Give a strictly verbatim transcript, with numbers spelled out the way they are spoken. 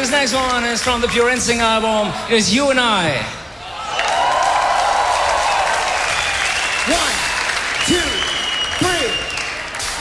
This next one is from the Pure Instinct album. It is You and I. One.